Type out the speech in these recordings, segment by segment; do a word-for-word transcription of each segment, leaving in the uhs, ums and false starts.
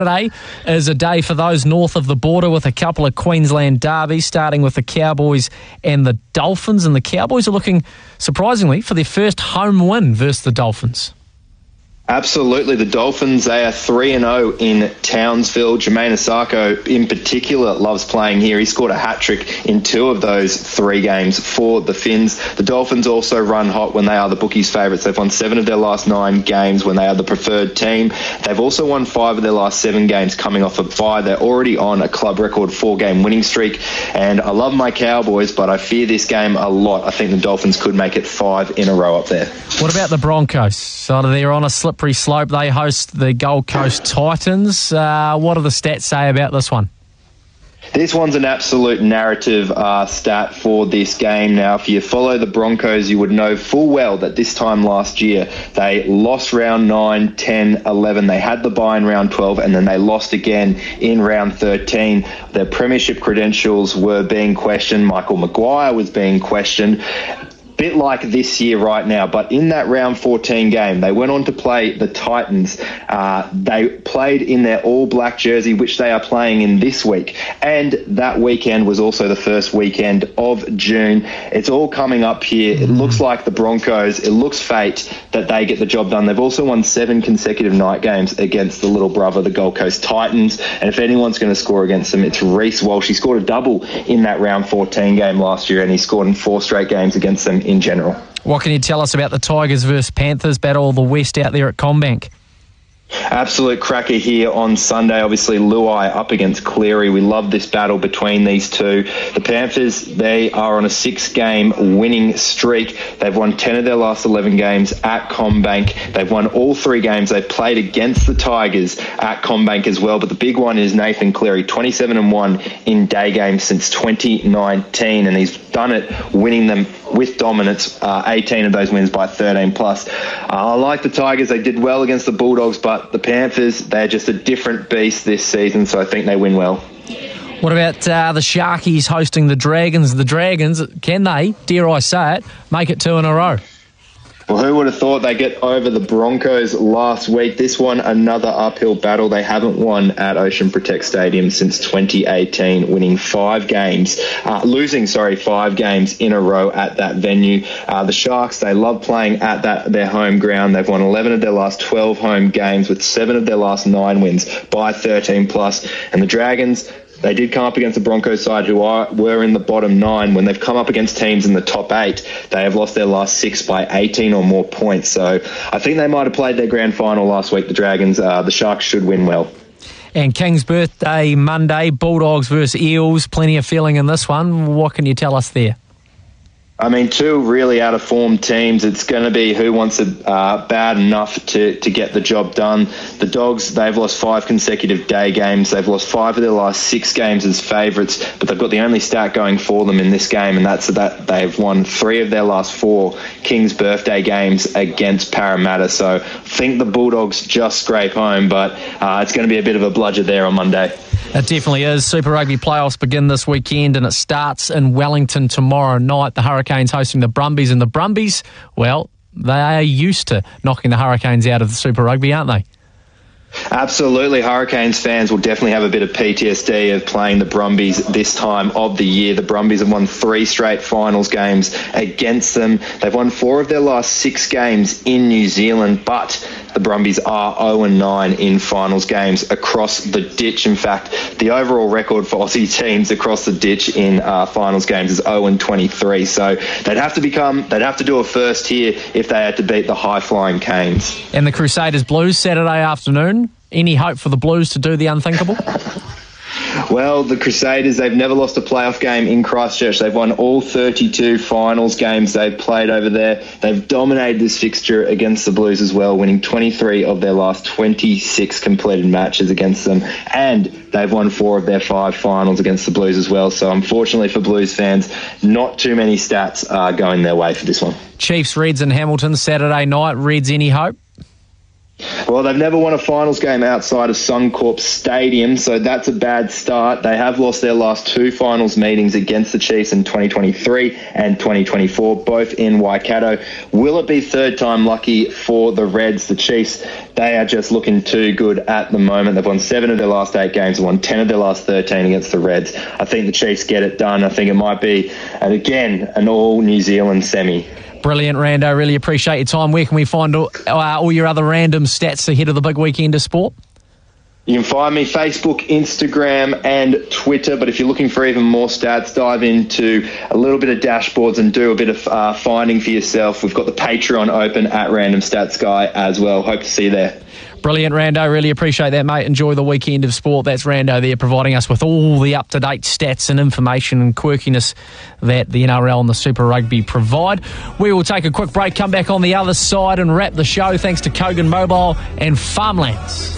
Today is a day for those north of the border with a couple of Queensland derbies, starting with the Cowboys and the Dolphins. And the Cowboys are looking, surprisingly, for their first home win versus the Dolphins. Absolutely. The Dolphins, they are three and oh in Townsville. Jermaine Asako, in particular, loves playing here. He scored a hat-trick in two of those three games for the Finns. The Dolphins also run hot when they are the bookies' favourites. They've won seven of their last nine games when they are the preferred team. They've also won five of their last seven games coming off a bye. They're already on a club record four-game winning streak. And I love my Cowboys, but I fear this game a lot. I think the Dolphins could make it five in a row up there. What about the Broncos? So they're on a slippery slope. They host the Gold Coast Titans. Uh, what do the stats say about this one? This one's an absolute narrative uh, stat for this game. Now, if you follow the Broncos, you would know full well that this time last year, they lost round nine, ten, eleven. They had the bye in round twelve, and then they lost again in round thirteen. Their premiership credentials were being questioned. Michael Maguire was being questioned. Bit like this year right now, but in that round fourteen game, they went on to play the Titans. Uh, they played in their all-black jersey, which they are playing in this week, and that weekend was also the first weekend of June. It's all coming up here. It looks like the Broncos, it looks fate that they get the job done. They've also won seven consecutive night games against the little brother, the Gold Coast Titans, and if anyone's going to score against them, it's Reece Walsh. He scored a double in that round fourteen game last year, and he scored in four straight games against them in general. What can you tell us about the Tigers versus Panthers battle of the West out there at CommBank? Absolute cracker here on Sunday. Obviously, Luai up against Cleary. We love this battle between these two. The Panthers, they are on a six-game winning streak. They've won ten of their last eleven games at CommBank. They've won all three games. They've played against the Tigers at CommBank as well. But the big one is Nathan Cleary, twenty-seven and one in day games since twenty nineteen, and he's done it winning them with dominance, uh, eighteen of those wins by thirteen plus. Uh, I like the Tigers. They did well against the Bulldogs, but the Panthers, they're just a different beast this season, so I think they win well. What about uh, the Sharkies hosting the Dragons? The Dragons, can they, dare I say it, make it two in a row? Well, who would have thought they get over the Broncos last week? This one, another uphill battle. They haven't won at Ocean Protect Stadium since twenty eighteen, winning five games, uh, losing, sorry, five games in a row at that venue. Uh, the Sharks, they love playing at that their home ground. They've won eleven of their last twelve home games with seven of their last nine wins by thirteen plus. And the Dragons, they did come up against the Broncos side, who are were in the bottom nine. When they've come up against teams in the top eight, they have lost their last six by eighteen or more points. So I think they might have played their grand final last week, the Dragons. Uh, the Sharks should win well. And King's birthday Monday, Bulldogs versus Eels. Plenty of feeling in this one. What can you tell us there? I mean, two really out-of-form teams. It's going to be who wants it uh, bad enough to, to get the job done. The Dogs, they've lost five consecutive day games. They've lost five of their last six games as favourites, but they've got the only stat going for them in this game, and that's that they've won three of their last four King's birthday games against Parramatta. So I think the Bulldogs just scrape home, but uh, it's going to be a bit of a bludger there on Monday. It definitely is. Super Rugby playoffs begin this weekend, and it starts in Wellington tomorrow night. The Hurricanes hosting the Brumbies, and the Brumbies, well, they are used to knocking the Hurricanes out of the Super Rugby, aren't they? Absolutely. Hurricanes fans will definitely have a bit of P T S D of playing the Brumbies this time of the year. The Brumbies have won three straight finals games against them. They've won four of their last six games in New Zealand, but the Brumbies are oh and nine in finals games across the ditch. In fact, the overall record for Aussie teams across the ditch in uh, finals games is oh and twenty-three. So they'd have to become, they'd have to do a first here if they had to beat the high-flying Canes. And the Crusaders Blues Saturday afternoon. Any hope for the Blues to do the unthinkable? Well, the Crusaders, they've never lost a playoff game in Christchurch. They've won all thirty-two finals games they've played over there. They've dominated this fixture against the Blues as well, winning twenty-three of their last twenty-six completed matches against them. And they've won four of their five finals against the Blues as well. So unfortunately for Blues fans, not too many stats are going their way for this one. Chiefs, Reds and Hamilton Saturday night. Reds, any hope? Well, they've never won a finals game outside of Suncorp Stadium, so that's a bad start. They have lost their last two finals meetings against the Chiefs in twenty twenty-three and twenty twenty-four, both in Waikato. Will it be third time lucky for the Reds? The Chiefs, they are just looking too good at the moment. They've won seven of their last eight games and won ten of their last thirteen against the Reds. I think the Chiefs get it done. I think it might be, and again, an all-New Zealand semi. Brilliant, Rando. Really appreciate your time. Where can we find all, uh, all your other random stats ahead of the big weekend of sport? You can find me Facebook, Instagram and Twitter, but if you're looking for even more stats, dive into a little bit of dashboards and do a bit of uh, finding for yourself. We've got the Patreon open at Random Stats Guy as well. Hope to see you there. Brilliant, Rando. Really appreciate that, mate. Enjoy the weekend of sport. That's Rando there, providing us with all the up-to-date stats and information and quirkiness that the N R L and the Super Rugby provide. We will take a quick break, come back on the other side and wrap the show thanks to Kogan Mobile and Farmlands.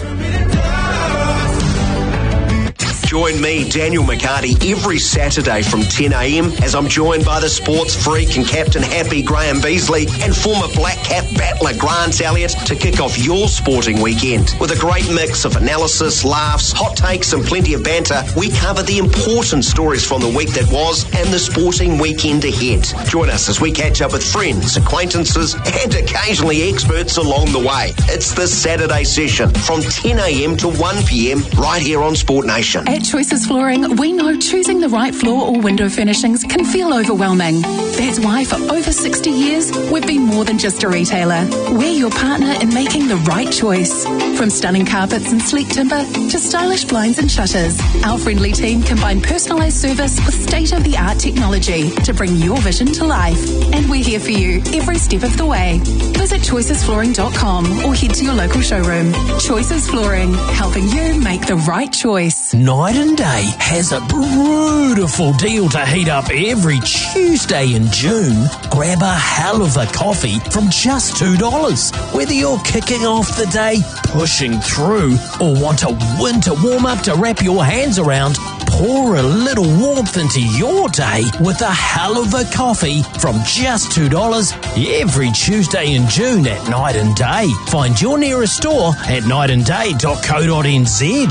Join me, Daniel McCarty, every Saturday from ten a.m. as I'm joined by the sports freak and captain happy Graham Beasley and former Black Cap battler Grant Elliott to kick off your sporting weekend. With a great mix of analysis, laughs, hot takes and plenty of banter, we cover the important stories from the week that was and the sporting weekend ahead. Join us as we catch up with friends, acquaintances and occasionally experts along the way. It's the Saturday session from ten a.m. to one p.m. right here on Sport Nation. At Choices Flooring, we know choosing the right floor or window furnishings can feel overwhelming. That's why for over sixty years, we've been more than just a retailer. We're your partner in making the right choice. From stunning carpets and sleek timber to stylish blinds and shutters, our friendly team combine personalised service with state-of-the-art technology to bring your vision to life. And we're here for you every step of the way. Visit choices flooring dot com or head to your local showroom. Choices Flooring, helping you make the right choice. Night and Day has a beautiful deal to heat up every Tuesday in June. Grab a hell of a coffee from just two dollars. Whether you're kicking off the day, pushing through, or want a winter warm-up to wrap your hands around, pour a little warmth into your day with a hell of a coffee from just two dollars every Tuesday in June at Night and Day. Find your nearest store at night and day dot co dot n z.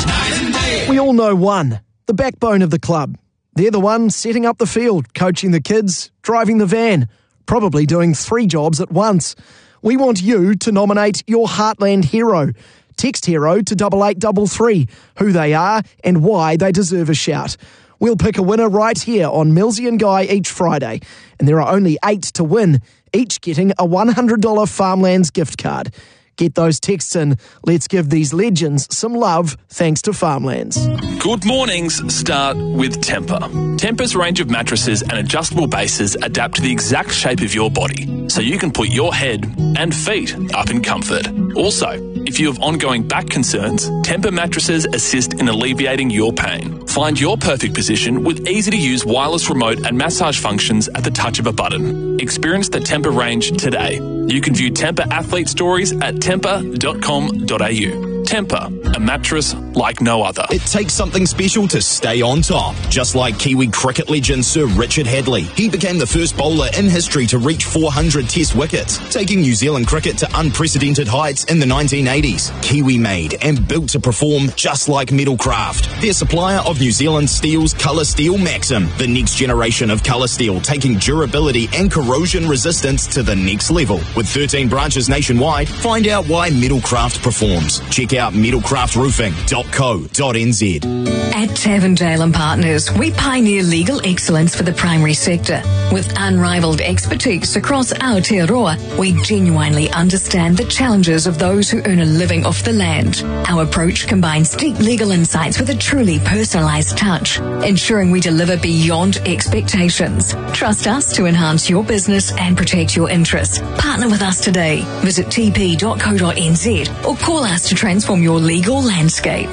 We all know one, the backbone of the club. They're the ones setting up the field, coaching the kids, driving the van, probably doing three jobs at once. We want you to nominate your Heartland hero. Text hero to double eight double three, who they are and why they deserve a shout. We'll pick a winner right here on Millsy and Guy each Friday, and there are only eight to win, each getting a one hundred dollars Farmlands gift card. Get those texts in. Let's give these legends some love thanks to Farmlands. Good mornings start with Tempur. Tempur's range of mattresses and adjustable bases adapt to the exact shape of your body, so you can put your head and feet up in comfort. Also, if you have ongoing back concerns, Tempur mattresses assist in alleviating your pain. Find your perfect position with easy-to-use wireless remote and massage functions at the touch of a button. Experience the Tempur range today. You can view Tempur athlete stories at tempur dot com dot a u. Tempur, a mattress like no other. It takes something special to stay on top, just like Kiwi cricket legend Sir Richard Hadley. He became the first bowler in history to reach four hundred test wickets, taking New Zealand cricket to unprecedented heights in the nineteen eighties. Kiwi made and built to perform just like Metalcraft. Their supplier of New Zealand Steel's Colour Steel Maxim, the next generation of colour steel, taking durability and corrosion resistance to the next level. With thirteen branches nationwide, find out why Metalcraft performs. Check out metalcraft roofing dot co dot n z. At Tavendale and Partners, we pioneer legal excellence for the primary sector. With unrivaled expertise across Aotearoa, we genuinely understand the challenges of those who earn a living off the land. Our approach combines deep legal insights with a truly personalised touch, ensuring we deliver beyond expectations. Trust us to enhance your business and protect your interests. Partner with us today. Visit t p dot co dot n z or call us to transform your legal landscape.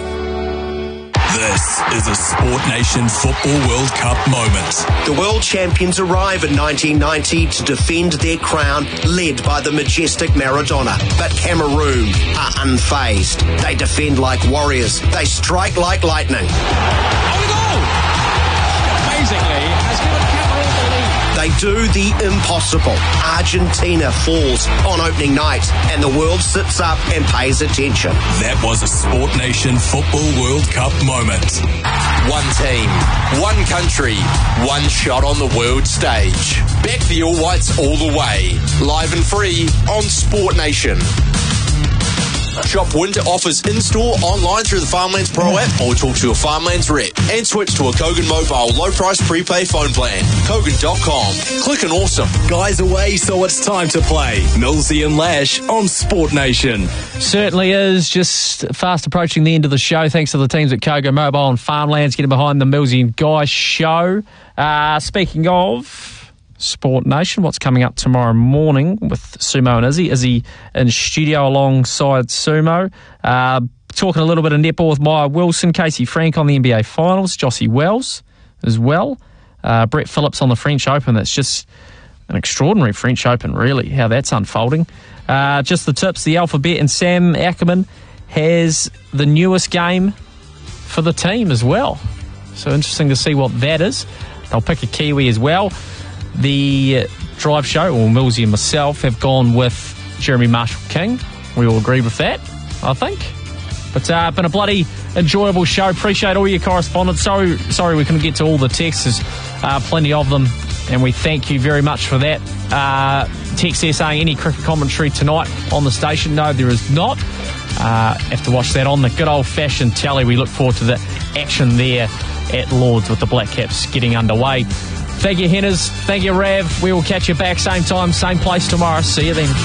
This is a Sport Nation Football World Cup moment. The world champions arrive in nineteen ninety to defend their crown, led by the majestic Maradona. But Cameroon are unfazed. They defend like warriors. They strike like lightning. Oh, goal! Amazingly, has given Cameroon the lead. They do the impossible. Argentina falls on opening night and the world sits up and pays attention. That was a Sport Nation Football World Cup moment. One team, one country, one shot on the world stage. Back the All Whites all the way. Live and free on Sport Nation. Shop winter offers in-store, online through the Farmlands Pro app, or talk to a Farmlands rep. And switch to a Kogan Mobile low-price prepay phone plan. Kogan dot com. Click and awesome. Guys away, so it's time to play. Millsy and Lash on Sport Nation. Certainly is. Just fast approaching the end of the show. Thanks to the teams at Kogan Mobile and Farmlands getting behind the Millsy and Guy show. Uh, speaking of Sport Nation, what's coming up tomorrow morning with Sumo and Izzy? Izzy in studio alongside Sumo. Uh, talking a little bit of netball with Maya Wilson, Casey Frank on the N B A Finals, Jossie Wells as well. Uh, Brett Phillips on the French Open. That's just an extraordinary French Open, really, how that's unfolding. Uh, just the tips, the alphabet, and Sam Ackerman has the newest game for the team as well. So interesting to see what that is. They'll pick a Kiwi as well. The drive show, or Millsy and myself, have gone with Jeremy Marshall-King. We all agree with that, I think. But uh, it's been a bloody enjoyable show. Appreciate all your correspondence. Sorry, sorry we couldn't get to all the texts. There's uh, plenty of them, and we thank you very much for that. Uh, text there saying any cricket commentary tonight on the station. No, there is not. Uh, have to watch that on the good old-fashioned telly. We look forward to the action there at Lords with the Black Caps getting underway. Thank you, Henners. Thank you, Rav. We will catch you back same time, same place tomorrow. See you then.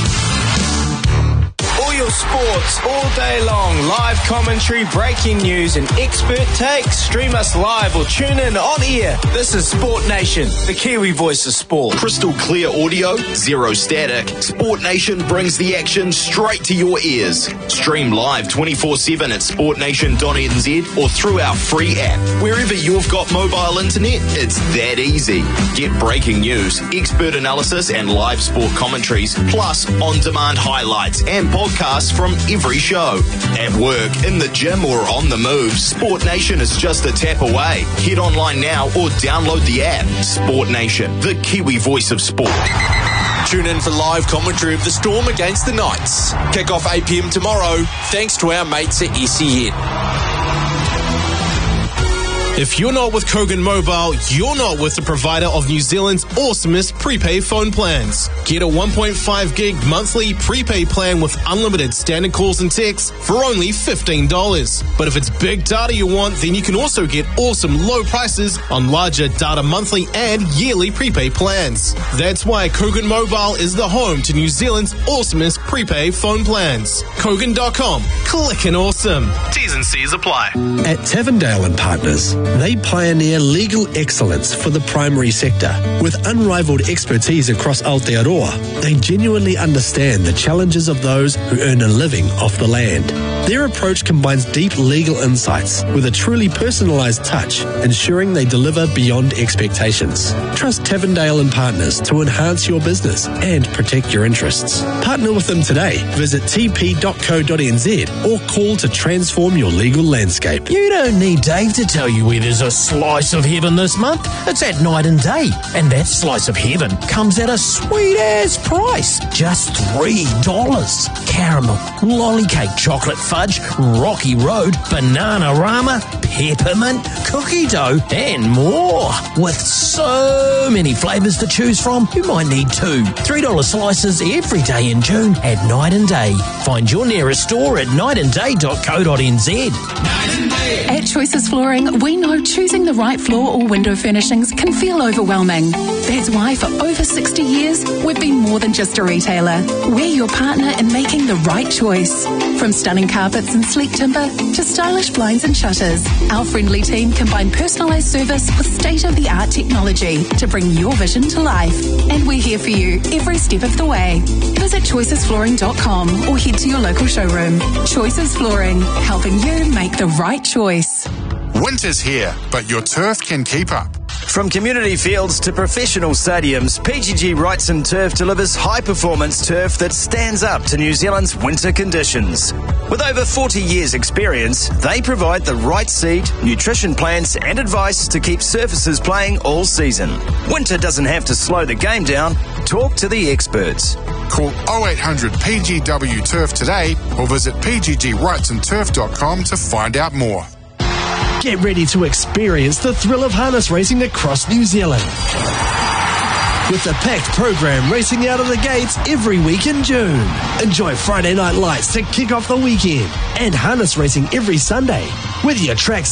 All your sports all day long. Live commentary, breaking news, and expert takes. Stream us live or tune in on air. This is Sport Nation, the Kiwi voice of sport. Crystal clear audio, zero static. Sport Nation brings the action straight to your ears. Stream live twenty-four seven at sport nation dot n z or through our free app. Wherever you've got mobile internet, it's that easy. Get breaking news, expert analysis, and live sport commentaries, plus on-demand highlights and podcasts from every show. At work, in the gym, or on the move, Sport Nation is just a tap away. Head online now or download the app. Sport Nation, the Kiwi voice of sport. Tune in for live commentary of the Storm against the Knights. Kick off eight p m tomorrow, thanks to our mates at S E N. If you're not with Kogan Mobile, you're not with the provider of New Zealand's awesomest prepaid phone plans. Get a one point five gig monthly prepaid plan with unlimited standard calls and texts for only fifteen dollars. But if it's big data you want, then you can also get awesome low prices on larger data monthly and yearly prepaid plans. That's why Kogan Mobile is the home to New Zealand's awesomest prepaid phone plans. Kogan dot com. Clickin' awesome. T's and C's apply. At Tavendale and Partners, they pioneer legal excellence for the primary sector. With unrivaled expertise across Aotearoa, they genuinely understand the challenges of those who earn a living off the land. Their approach combines deep legal insights with a truly personalised touch, ensuring they deliver beyond expectations. Trust Tavendale and Partners to enhance your business and protect your interests. Partner with them today. Visit t p dot co dot n z or call to transform your legal landscape. You don't need Dave to tell you where there's a slice of heaven this month. It's at Night and Day. And that slice of heaven comes at a sweet-ass price. Just three dollars. Caramel, lolly cake, chocolate fudge, Rocky Road, Bananarama, peppermint, cookie dough, and more. With so many flavours to choose from, you might need two. three dollar slices every day in June at Night and Day. Find your nearest store at night and day dot co dot n z. At Choices Flooring, we know choosing the right floor or window furnishings can feel overwhelming. That's why for over sixty years, we've been more than just a retailer. We're your partner in making the right choice. From stunning carpets and sleek timber to stylish blinds and shutters, our friendly team combine personalised service with state-of-the-art technology to bring your vision to life. And we're here for you every step of the way. Visit choices flooring dot com or head to your local showroom. Choices Flooring, helping you make the right choice. Winter's here, but your turf can keep up. From community fields to professional stadiums, P G G Wrightson Turf delivers high-performance turf that stands up to New Zealand's winter conditions. With over forty years' experience, they provide the right seed, nutrition plans and advice to keep surfaces playing all season. Winter doesn't have to slow the game down. Talk to the experts. Call oh eight hundred P G W Turf today or visit p g g wrightson turf dot com to find out more. Get ready to experience the thrill of harness racing across New Zealand. With the packed program racing out of the gates every week in June. Enjoy Friday night lights to kick off the weekend and harness racing every Sunday. Whether your track's